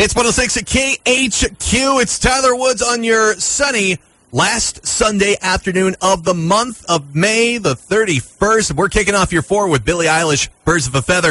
It's 106 at KHQ. It's Tyler Woods on your sunny last Sunday afternoon of the month of May, the 31st. We're kicking off your 4 with Billie Eilish, Birds of a Feather.